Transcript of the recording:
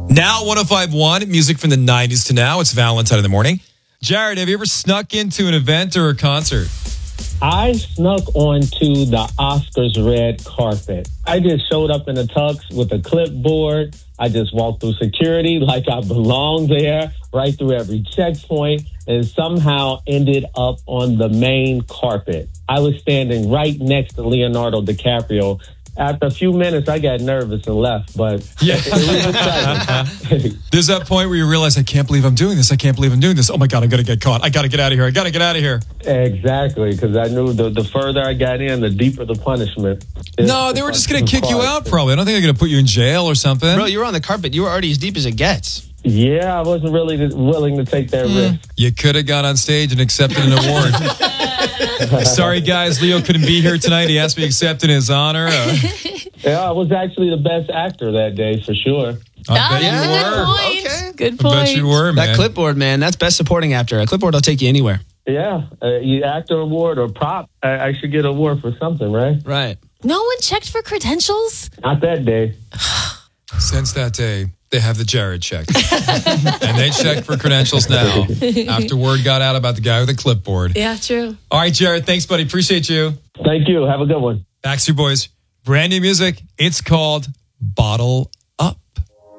Now 105.1, music from the 90s to now. It's Valentine in the morning. Jared, have you ever snuck into an event or a concert? I snuck onto the Oscars red carpet. I just showed up in a tux with a clipboard. I just walked through security like I belonged there, right through every checkpoint, and somehow ended up on the main carpet. I was standing right next to Leonardo DiCaprio. After a few minutes, I got nervous and left, but Yeah. it was exciting. There's that point where you realize, I can't believe I'm doing this. I can't believe I'm doing this. Oh my God, I'm going to get caught. I got to get out of here. I got to get out of here. Exactly, because I knew the further I got in, the deeper the punishment. No, they were just going to kick you out probably. I don't think they're going to put you in jail or something. Bro, you were on the carpet. You were already as deep as it gets. Yeah, I wasn't really willing to take that risk. You could have got on stage and accepted an award. Sorry, guys. Leo couldn't be here tonight. He asked me to accept in his honor. Yeah, I was actually the best actor that day, for sure. I bet That's you a good were. point. Okay. Good I point. bet you were, man. That clipboard, man, that's best supporting actor. A clipboard will take you anywhere. Yeah, you actor award or prop. I should get an award for something, right? Right. No one checked for credentials? Not that day. Since that day, they have the Jared check. And they check for credentials now after word got out about the guy with the clipboard. Yeah, true. All right, Jared. Thanks, buddy. Appreciate you. Thank you. Have a good one. Backstreet Boys. Brand new music. It's called Bottle